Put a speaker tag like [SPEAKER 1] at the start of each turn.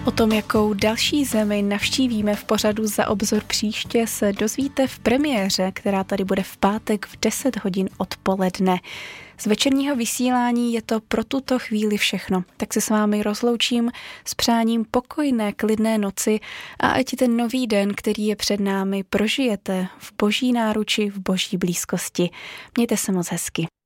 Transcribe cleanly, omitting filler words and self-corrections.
[SPEAKER 1] O tom, jakou další zemi navštívíme v pořadu Za obzor příště, se dozvíte v premiéře, která tady bude v pátek v 10 hodin odpoledne. Z večerního vysílání je to pro tuto chvíli všechno. Tak se s vámi rozloučím s přáním pokojné, klidné noci a ať ten nový den, který je před námi, prožijete v boží náruči, v boží blízkosti. Mějte se moc hezky.